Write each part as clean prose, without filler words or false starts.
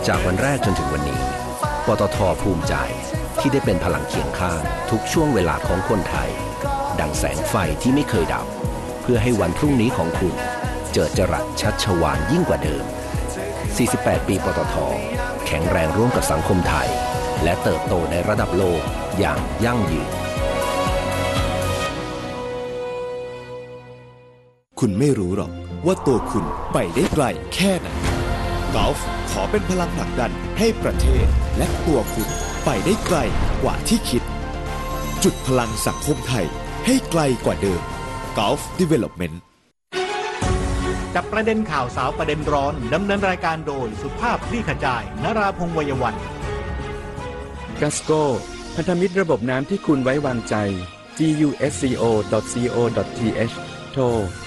จากวันแรกจนถึงวันนี้ปตท.ภูมิใจที่ได้เป็นพลังเคียงข้างทุกช่วงเวลาของคนไทยดังแสงไฟที่ไม่เคยดับเพื่อให้วันพรุ่งนี้ของคุณเจิดจรัสชัชวาลยิ่งกว่าเดิม48 ปีปตท.แข็งแรงร่วมกับสังคมไทยและเติบโตในระดับโลกอย่างยั่งยืนคุณไม่รู้หรอกว่าตัวคุณไปได้ไกลแค่ไหนกอล์ฟขอเป็นพลังผลักดันให้ประเทศและตัวคุณไปได้ไกลกว่าที่คิดจุดพลังสังคมไทยให้ไกลกว่าเดิม Gulf Development จับประเด็นข่าวสาวประเด็นร้อนดำเนินรายการโดยสุภาพคลี่ขจายนราพงษ์วัยวันกัสโก้พันธมิตรระบบน้ำที่คุณไว้วางใจ gusco.co.th โทร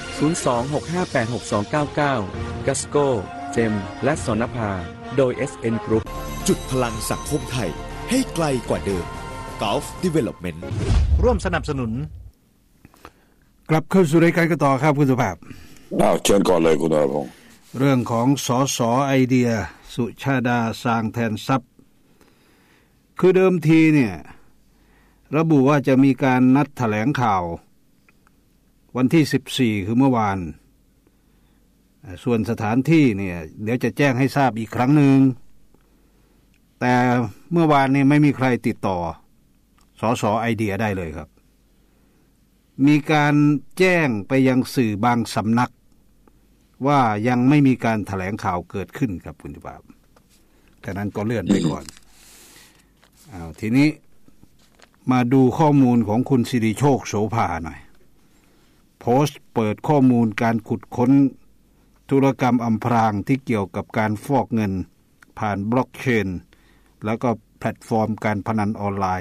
026586299 กัสโก้เจมและสนภาโดย SN Group จุดพลังสังคมไทยให้ไกลกว่าเดิม Gulf Development ร่วมสนับสนุนกลับเข้าสู่รายการกันต่อครับคุณสุภาพเชิญก่อนเลยคุณนรพงษ์เรื่องของสสไอเดียสุชาดาสร้างแทนทรัพย์คือเดิมทีเนี่ยระบุว่าจะมีการนัดแถลงข่าววันที่14คือเมื่อวานส่วนสถานที่เนี่ยเดี๋ยวจะแจ้งให้ทราบอีกครั้งหนึ่งแต่เมื่อวานนี้ไม่มีใครติดต่อสสไอเดียได้เลยครับมีการแจ้งไปยังสื่อบางสำนักว่ายังไม่มีการแถลงข่าวเกิดขึ้นครับคุณสุภาพแต่นั้นก็เลื่อนไปก่อนทีนี้มาดูข้อมูลของคุณสิริโชคโสภาหน่อยโพสต์เปิดข้อมูลการขุดค้นธุรกรรมอำพรางที่เกี่ยวกับการฟอกเงินผ่านบล็อกเชนแล้วก็แพลตฟอร์มการพนันออนไลน์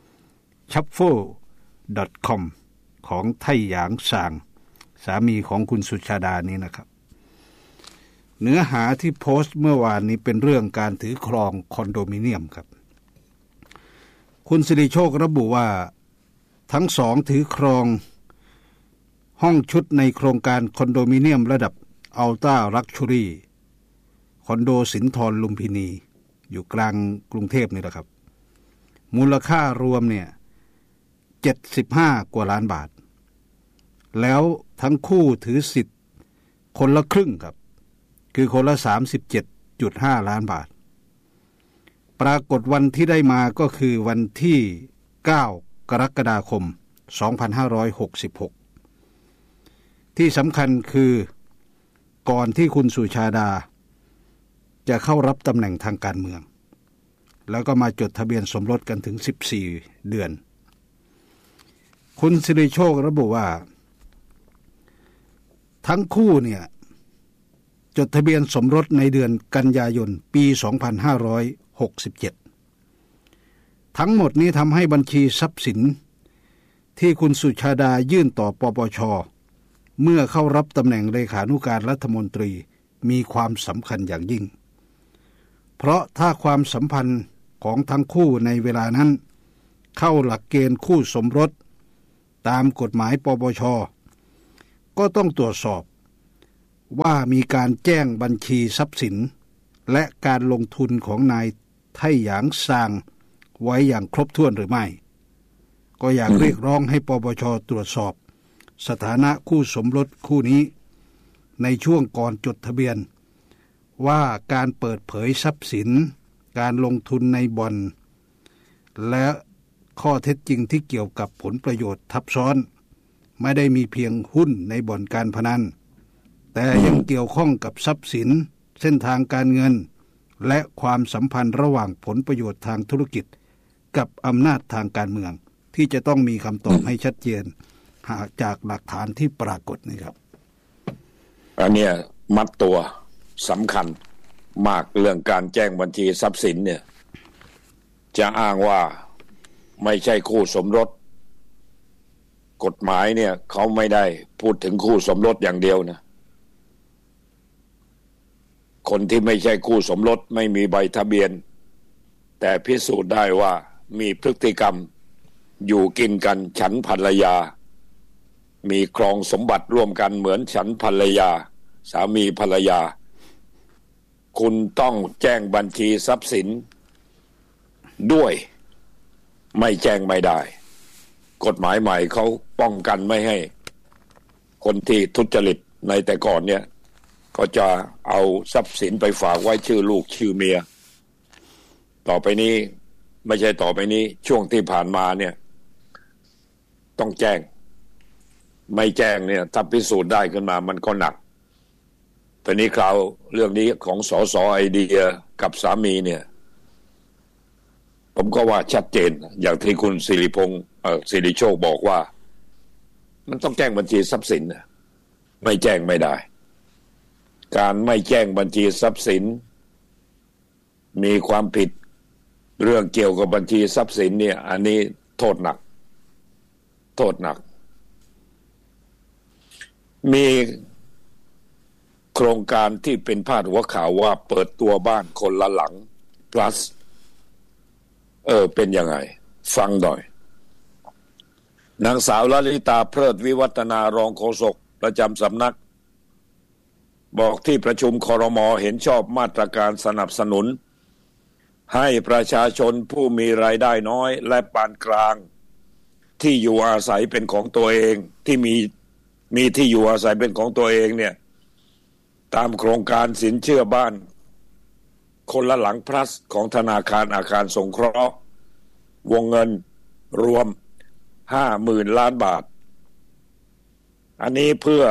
shuffle.com ของไทหยางซางสามีของคุณสุชาดานี้นะครับเนื้อหาที่โพสต์เมื่อวานนี้เป็นเรื่องการถือครองคอนโดมิเนียมครับคุณสิริโชคระบุว่าทั้งสองถือครองห้องชุดในโครงการคอนโดมิเนียมระดับอัลต้าลักชัวรี่คอนโดสินทรลุมพินีอยู่กลางกรุงเทพนี่แหละครับมูลค่ารวมเนี่ย75กว่าล้านบาทแล้วทั้งคู่ถือสิทธิ์คนละครึ่งครับคือคนละ 37.5 ล้านบาทปรากฏวันที่ได้มาก็คือวันที่9กรกฎาคม2566ที่สำคัญคือก่อนที่คุณสุชาดาจะเข้ารับตำแหน่งทางการเมืองแล้วก็มาจดทะเบียนสมรสกันถึง14เดือนคุณสิริโชคระบุว่าทั้งคู่เนี่ยจดทะเบียนสมรสในเดือนกันยายนปี2567ทั้งหมดนี้ทำให้บัญชีทรัพย์สินที่คุณสุชาดายื่นต่อปปช.เมื่อเข้ารับตำแหน่งเลขานุการรัฐมนตรีมีความสำคัญอย่างยิ่งเพราะถ้าความสัมพันธ์ของทั้งคู่ในเวลานั้นเข้าหลักเกณฑ์คู่สมรสตามกฎหมายปปช.ก็ต้องตรวจสอบว่ามีการแจ้งบัญชีทรัพย์สินและการลงทุนของนายไทหยางซางไว้อย่างครบถ้วนหรือไม่ก็อยากเรียกร้องให้ปปช.ตรวจสอบสถานะคู่สมรสคู่นี้ในช่วงก่อนจดทะเบียนว่าการเปิดเผยทรัพย์สินการลงทุนในบ่อนและข้อเท็จจริงที่เกี่ยวกับผลประโยชน์ทับซ้อนไม่ได้มีเพียงหุ้นในบ่อนการพนันแต่ยังเกี่ยวข้องกับทรัพย์สินเส้นทางการเงินและความสัมพันธ์ระหว่างผลประโยชน์ทางธุรกิจกับอำนาจทางการเมืองที่จะต้องมีคำตอบให้ชัดเจนหากจากหลักฐานที่ปรากฏนี่ครับอันเนี้ยมัดตัวสำคัญมากเรื่องการแจ้งบัญชีทรัพย์สินเนี่ยจะอ้างว่าไม่ใช่คู่สมรสกฎหมายเนี่ยเขาไม่ได้พูดถึงคู่สมรสอย่างเดียวนะคนที่ไม่ใช่คู่สมรสไม่มีใบทะเบียนแต่พิสูจน์ได้ว่ามีพฤติกรรมอยู่กินกันฉันภรรยามีครองสมบัติร่วมกันเหมือนฉันภรรยาสามีภรรยาคุณต้องแจ้งบัญชีทรัพย์สินด้วยไม่แจ้งไม่ได้กฎหมายใหม่เขาป้องกันไม่ให้คนที่ทุจริตในแต่ก่อนเนี่ยก็จะเอาทรัพย์สินไปฝากไว้ชื่อลูกชื่อเมียต่อไปนี้ไม่ใช่ต่อไปนี้ช่วงที่ผ่านมาเนี่ยต้องแจ้งไม่แจ้งเนี่ยถ้าพิสูจน์ได้ขึ้นมามันก็หนักตอนนี้คราวเรื่องนี้ของสส.ไอเดียกับสามีเนี่ยผมก็ว่าชัดเจนอย่างที่คุณสิริโชคบอกว่ามันต้องแจ้งบัญชีทรัพย์สินไม่แจ้งไม่ได้การไม่แจ้งบัญชีทรัพย์สินมีความผิดเรื่องเกี่ยวกับบัญชีทรัพย์สินเนี่ยอันนี้โทษหนักมีโครงการที่เป็นพาดหัวข่าวว่าเปิดตัวบ้านคนละหลัง plus เป็นยังไงฟังหน่อยนางสาวลลิตาเพลิดวิวัฒนารองโฆษกประจำสำนักบอกที่ประชุมครม.เห็นชอบมาตรการสนับสนุนให้ประชาชนผู้มีรายได้น้อยและปานกลางที่อยู่อาศัยเป็นของตัวเองที่มีที่อยู่อาศัยเป็นของตัวเองเนี่ยตามโครงการสินเชื่อบ้านคนละหลัง plus ของธนาคารอาคารสงเคราะห์วงเงินรวม 50,000 ล้านบาทอันนี้เพื่อ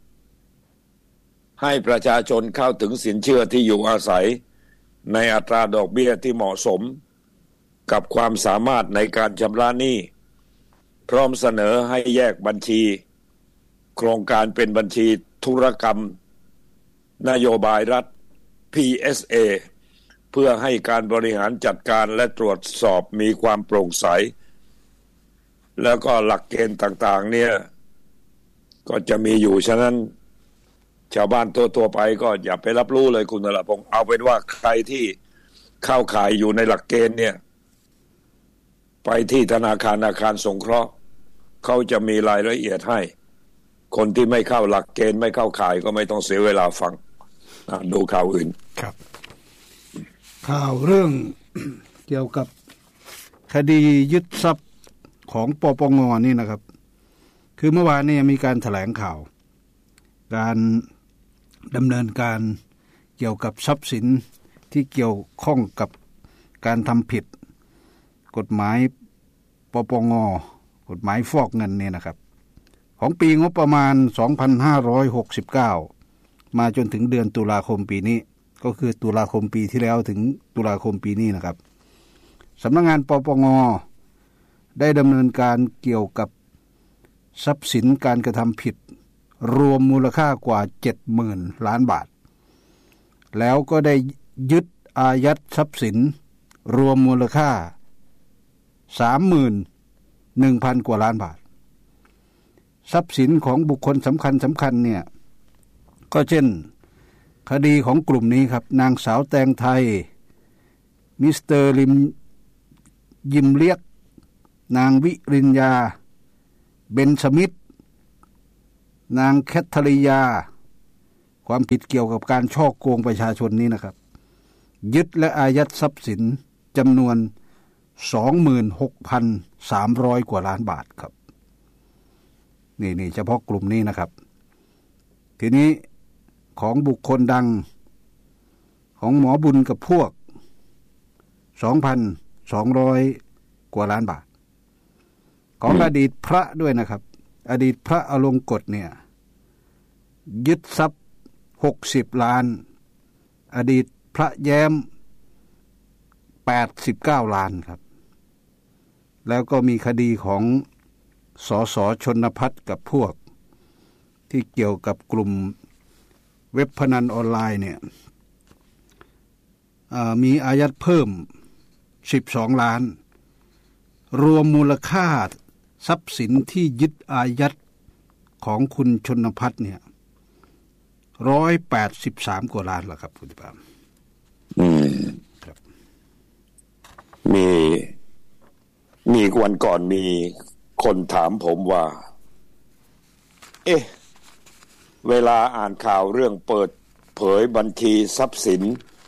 ให้ประชาชนเข้าถึงสินเชื่อที่อยู่อาศัยในอัตราดอกเบี้ยที่เหมาะสมกับความสามารถในการชำระหนี้พร้อมเสนอให้แยกบัญชีโครงการเป็นบัญชีธุรกรรมนโยบายรัฐ PSA เพื่อให้การบริหารจัดการและตรวจสอบมีความโปร่งใสแล้วก็หลักเกณฑ์ต่างๆเนี่ยก็จะมีอยู่ฉะนั้นชาวบ้านตัวไปก็อย่าไปรับรู้เลยคุณนรพงษ์เอาเป็นว่าใครที่เข้าข่ายอยู่ในหลักเกณฑ์เนี่ยไปที่ธนาคารอาคารสงเคราะห์เขาจะมีรายละเอียดให้คนที่ไม่เข้าหลักเกณฑ์ไม่เข้าข่ายก็ไม่ต้องเสียเวลาฟังดูข่าวอื่นครับข่าวเรื่อง เกี่ยวกับคดียึดทรัพย์ของปปง.นี่นะครับคือเมื่อวานนี้มีการแถลงข่าวการดำเนินการเกี่ยวกับทรัพย์สินที่เกี่ยวข้องกับการทำผิดกฎหมายปปง.กฎหมายฟอกเงินเนี่ยนะครับของปีงบประมาณ 2569 มาจนถึงเดือนตุลาคมปีนี้ก็คือตุลาคมปีที่แล้วถึงตุลาคมปีนี้นะครับสำนักงานปปง.ได้ดำเนินการเกี่ยวกับทรัพย์สินการกระทำผิดรวมมูลค่ากว่า 70,000 ล้านบาทแล้วก็ได้ยึดอายัดทรัพย์สินรวมมูลค่า 31,000 กว่าล้านบาททรัพย์สินของบุคคลสำคัญเนี่ยก็เช่นคดีของกลุ่มนี้ครับนางสาวแตงไทยมิสเตอร์ยิมเลียกนางวิริญญาเบนสมิธนางแคทริยาความผิดเกี่ยวกับการฉ้อโกงประชาชนนี้นะครับยึดและอายัดทรัพย์สินจำนวน 26,300 กว่าล้านบาทครับนี่เฉพาะกลุ่มนี้นะครับทีนี้ของบุคคลดังของหมอบุญกับพวก 2,200 กว่าล้านบาทของอดีตพระด้วยนะครับอดีตพระอลงกฎเนี่ยยึดทรัพย์60 ล้านอดีตพระแย้ม89 ล้านครับแล้วก็มีคดีของสส.ชนภัทรกับพวกที่เกี่ยวกับกลุ่มเว็บพนันออนไลน์เนี่ยมีอายัดเพิ่ม12 ล้านรวมมูลค่าทรัพย์สินที่ยึดอายัดของคุณชนภัทรเนี่ย183 กว่าล้านแล้วครับคุณปามครับมีวันก่อนมีคนถามผมว่าเวลาอ่านข่าวเรื่องเปิดเผยบัญชีทรัพย์สิน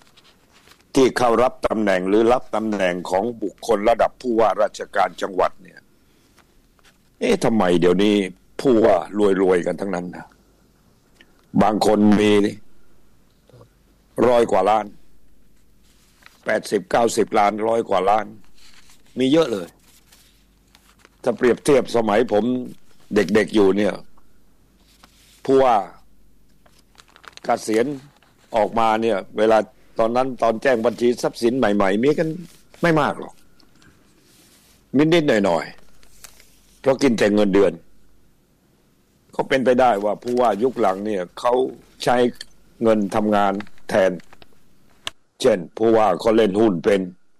ที่เข้ารับตำแหน่งหรือรับตำแหน่งของบุคคลระดับผู้ว่าราชการจังหวัดเนี่ยทำไมเดี๋ยวนี้ผู้ว่ารวยๆกันทั้งนั้นนะบางคนมี100 กว่าล้าน80-90 ล้าน100 กว่าล้านมีเยอะเลยถ้าเปรียบเทียบสมัยผมเด็กๆอยู่เนี่ยผู้ว่าเกษียณออกมาเนี่ยเวลาตอนนั้นตอนแจ้งบัญชีทรัพย์สินใหม่ๆมีกันไม่มากหรอกนิดๆหน่อยๆเพราะกินแต่เงินเดือนก็เป็นไปได้ว่าผู้ว่ายุคหลังเนี่ยเขาใช้เงินทำงานแทนเช่นผู้ว่าเขาเล่นหุ้นเป็น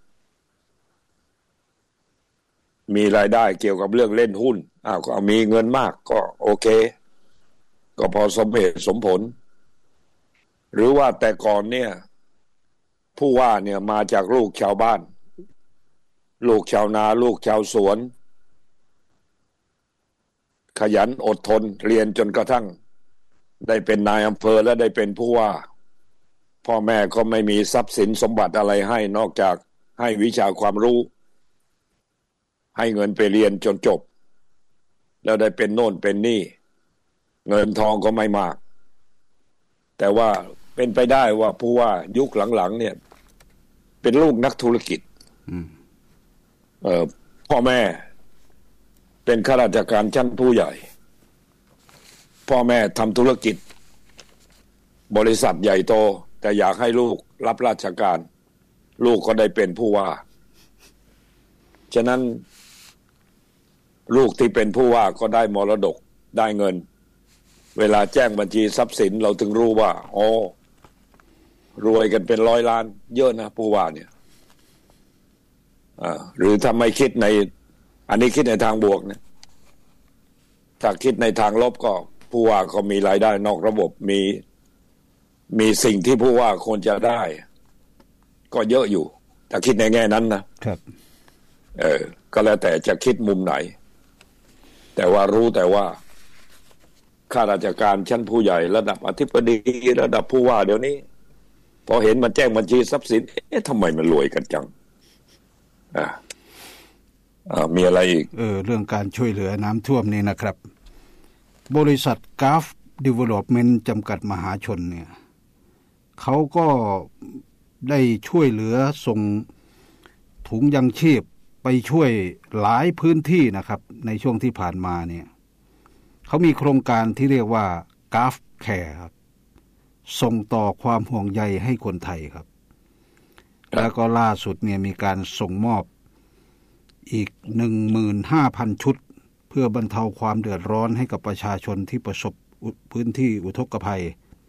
มีรายได้เกี่ยวกับเรื่องเล่นหุ้นก็มีเงินมากก็โอเคก็พอสมเหตุสมผลหรือว่าแต่ก่อนเนี่ยผู้ว่าเนี่ยมาจากลูกชาวบ้านลูกชาวนาลูกชาวสวนขยันอดทนเรียนจนกระทั่งได้เป็นนายอำเภอและได้เป็นผู้ว่าพ่อแม่ก็ไม่มีทรัพย์สินสมบัติอะไรให้นอกจากให้วิชาความรู้ให้เงินไปเรียนจนจบแล้วได้เป็นโน่นเป็นนี่เงินทองก็ไม่มากแต่ว่าเป็นไปได้ว่าผู้ว่ายุคหลังๆเนี่ยเป็นลูกนักธุรกิจพ่อแม่เป็นข้าราชการชั้นผู้ใหญ่พ่อแม่ทำธุรกิจบริษัทใหญ่โตแต่อยากให้ลูกรับราชการลูกก็ได้เป็นผู้ว่าฉะนั้นลูกที่เป็นผู้ว่าก็ได้มรดกได้เงินเวลาแจ้งบัญชีทรัพย์สินเราถึงรู้ว่ารวยกันเป็น100 ล้านเยอะนะผู้ว่าเนี่ยหรือถ้าไม่คิดในอันนี้คิดในทางบวกนะถ้าคิดในทางลบก็ผู้ว่าก็มีรายได้นอกระบบมีสิ่งที่ผู้ว่าควรจะได้ก็เยอะอยู่ถ้าคิดในแง่นั้นนะครับก็แล้วแต่จะคิดมุมไหนแต่ว่ารู้แต่ว่าข้าราชการชั้นผู้ใหญ่ระดับอธิบดีระดับผู้ว่าเดี๋ยวนี้พอเห็นมันแจ้งบัญชีทรัพย์สินทำไมมันรวยกันจังมีอะไรอีกเรื่องการช่วยเหลือน้ำท่วมนี่นะครับบริษัท Gulf Development จำกัดมหาชนเนี่ยเขาก็ได้ช่วยเหลือส่งถุงยังชีพไปช่วยหลายพื้นที่นะครับในช่วงที่ผ่านมาเนี่ยเขามีโครงการที่เรียกว่า Gulf Care ครับส่งต่อความห่วงใยให้คนไทยครับแล้วก็ล่าสุดเนี่ยมีการส่งมอบอีก 15,000 ชุดเพื่อบรรเทาความเดือดร้อนให้กับประชาชนที่ประสบพื้นที่อุทกภัย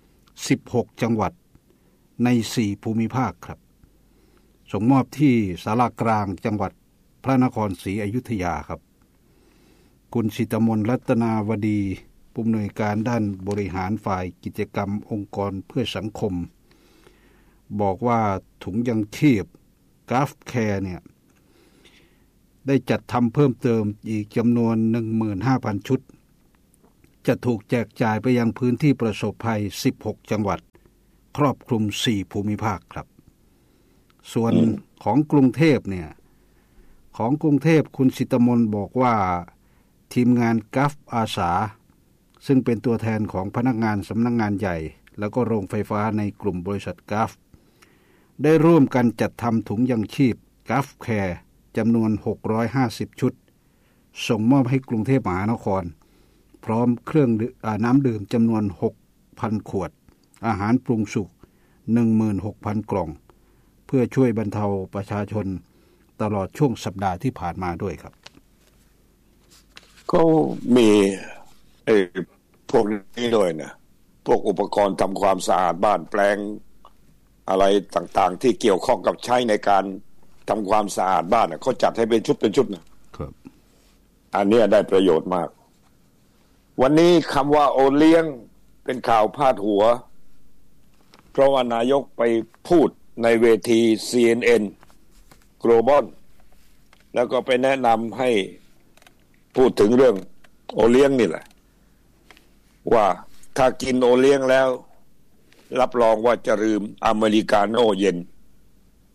16 จังหวัดใน4ภูมิภาคครับส่งมอบที่ศาลากลางจังหวัดพระนครศรีอยุธยาครับคุณศิตมนต์รัตนาวดีผู้อำนวยการด้านบริหารฝ่ายกิจกรรมองค์กรเพื่อสังคมบอกว่าถุงยังชีพ Gulf Care เนี่ยได้จัดทำเพิ่มเติมอีกจำนวน 15,000 ชุดจะถูกแจกจ่ายไปยังพื้นที่ประสบภัย16 จังหวัดครอบคลุม4ภูมิภาคครับส่วนของกรุงเทพเนี่ยของกรุงเทพคุณศิตมนต์บอกว่าทีมงานกัฟอาสาซึ่งเป็นตัวแทนของพนักงานสำนักงานใหญ่แล้วก็โรงไฟฟ้าในกลุ่มบริษัทกัฟได้ร่วมกันจัดทำถุงยังชีพกัฟแคร์จำนวน650ชุดส่งมอบให้กรุงเทพมหานครพร้อมเครื่องน้ำดื่มจำนวน 6,000 ขวดอาหารปรุงสุก 16,000 กล่องเพื่อช่วยบรรเทาประชาชนตลอดช่วงสัปดาห์ที่ผ่านมาด้วยครับก็มีพวกนี้ด้วยนะพวกอุปกรณ์ทำความสะอาดบ้านแปลงอะไรต่างๆที่เกี่ยวข้องกับใช้ในการทำความสะอาดบ้านเขาจัดให้เป็นชุดเป็นชุดนะครับอันนี้ได้ประโยชน์มากวันนี้คำว่าโอเลี้ยงเป็นข่าวพาดหัวเพราะว่านายกไปพูดในเวที CNN Global แล้วก็ไปแนะนำให้พูดถึงเรื่องโอเลี้ยงนี่แหละว่าถ้ากินโอเลี้ยงแล้วรับรองว่าจะลืมอเมริกาโน่เย็น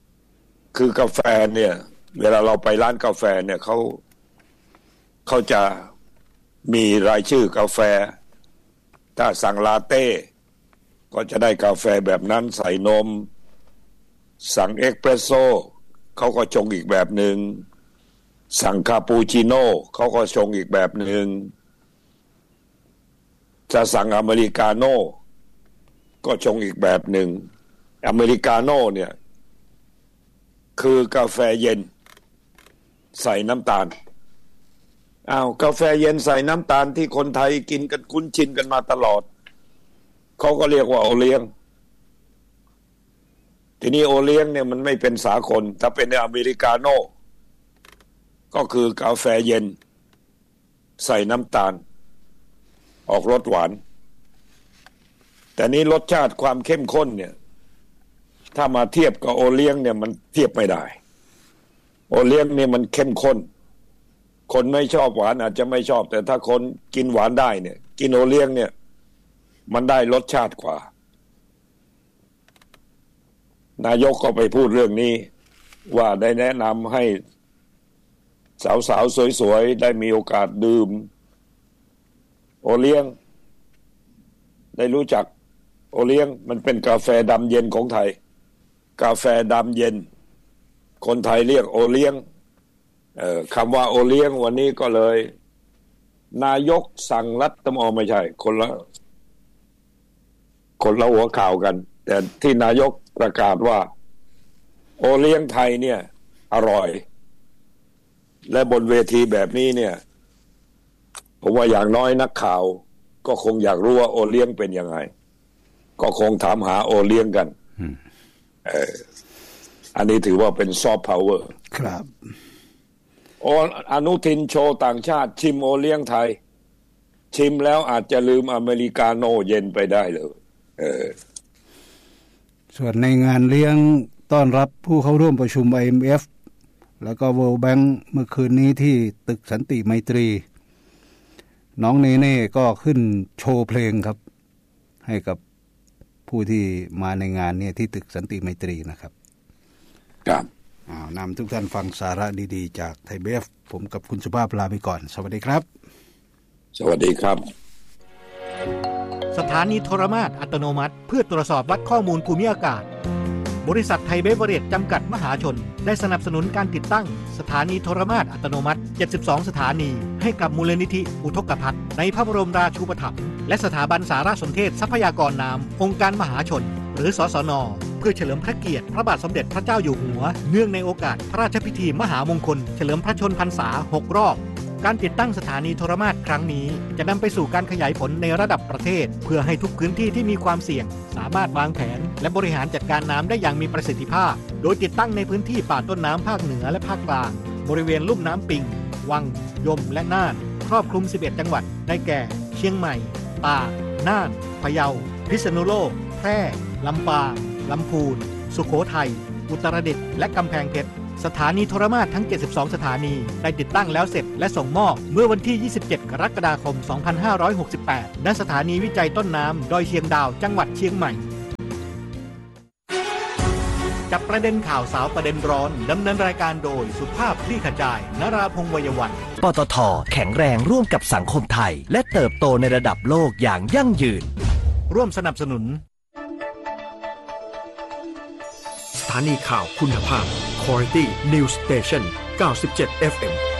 คือกาแฟเนี่ยเวลาเราไปร้านกาแฟเนี่ยเขาจะมีรายชื่อกาแฟถ้าสั่งลาเต้ก็จะได้กาแฟแบบนั้นใส่นมสั่งเอสเปรสโซ่เขาก็ชงอีกแบบหนึ่งสั่งคาปูชิโน่เขาก็ชงอีกแบบหนึ่งจะสั่งอเมริกาโน่ก็ชงอีกแบบหนึ่งอเมริกาโน่เนี่ยคือกาแฟเย็นใส่น้ำตาลกาแฟเย็นใส่น้ำตาลที่คนไทยกินกันคุ้นชินกันมาตลอดเขาก็เรียกว่าโอเลี้ยงทีนี้โอเลี้ยงเนี่ยมันไม่เป็นสากลถ้าเป็นอเมริกาโน่ก็คือกาแฟเย็นใส่น้ำตาลออกรสหวานแต่นี้รสชาติความเข้มข้นเนี่ยถ้ามาเทียบกับโอเลี้ยงเนี่ยมันเทียบไม่ได้โอเลี้ยงเนี่ยมันเข้มข้นคนไม่ชอบหวานอาจจะไม่ชอบแต่ถ้าคนกินหวานได้เนี่ยกินโอเลี้ยงเนี่ยมันได้รสชาติกว่านายกก็ไปพูดเรื่องนี้ว่าได้แนะนำให้สาวๆสวยๆได้มีโอกาสดื่มโอเลี้ยงได้รู้จักโอเลี้ยงมันเป็นกาแฟดำเย็นของไทยกาแฟดำเย็นคนไทยเรียกโอเลี้ยงคำว่าโอเลี้ยงวันนี้ก็เลยนายกสั่งรัฐมนตรีไม่ใช่คนละหัวข่าวกันแต่ที่นายกประกาศว่าโอเลี้ยงไทยเนี่ยอร่อยและบนเวทีแบบนี้เนี่ยผมว่าอย่างน้อยนักข่าวก็คงอยากรู้ว่าโอเลี้ยงเป็นยังไงก็คงถามหาโอเลี้ยงกันอันนี้ถือว่าเป็นซอฟต์พาวเวอร์ครับอนุทินโชว์ต่างชาติชิมโอเลี้ยงไทยชิมแล้วอาจจะลืมอเมริกาโน่เย็นไปได้เลยส่วนในงานเลี้ยงต้อนรับผู้เข้าร่วมประชุม IMF แล้วก็ World Bank เมื่อคืนนี้ที่ตึกสันติไมตรีน้องเนเน่ก็ขึ้นโชว์เพลงครับให้กับผู้ที่มาในงานเนี่ยที่ตึกสันติไมตรีนะครับครับนำทุกท่านฟังสาระดีๆจากไทยเบฟผมกับคุณสุภาพลาไปก่อนสวัสดีครับสวัสดีครับสถานีโทรมาตรอัตโนมัติเพื่อตรวจสอบวัดข้อมูลภูมิอากาศบริษัทไทยเบเวอเรจจำกัดมหาชนได้สนับสนุนการติดตั้งสถานีโทรมาตรอัตโนมัติ72สถานีให้กับมูลนิธิอุทกภัทรในพระบรมราชูปถัมภ์และสถาบันสารสนเทศทรัพยากรน้ำองค์การมหาชนหรือสสน.เพื่อเฉลิมพระเกียรติพระบาทสมเด็จพระเจ้าอยู่หัวเนื่องในโอกาสพระราชพิธีมหามงคลเฉลิมพระชนพรรษา6รอบการติดตั้งสถานีโทรมาตรครั้งนี้จะนำไปสู่การขยายผลในระดับประเทศเพื่อให้ทุกพื้นที่ที่มีความเสี่ยงสามารถวางแผนและบริหารจัดการน้ำได้อย่างมีประสิทธิภาพโดยติดตั้งในพื้นที่ป่าต้นน้ำภาคเหนือและภาคกลางบริเวณลุ่มน้ำปิงวังยมและน่านครอบคลุม11จังหวัดได้แก่เชียงใหม่ตากน่านพะเยาพิษณุโลกแพร่ลำปางลำพูนสุโขทัยอุตรดิตถ์และกำแพงเพชรสถานีโทรมาตรทั้ง72สถานีได้ติดตั้งแล้วเสร็จและส่งมอบเมื่อวันที่27กรกฎาคม2568ณสถานีวิจัยต้นน้ำดอยเชียงดาวจังหวัดเชียงใหม่จับประเด็นข่าวสาวประเด็นร้อนดำเนินรายการโดยสุภาพคลี่ขจายนราพงษ์วัยวัฒน์ปตท.แข็งแรงร่วมกับสังคมไทยและเติบโตในระดับโลกอย่างยั่งยืนร่วมสนับสนุนสถานีข่าวคุณภาพ Quality News Station 97 FM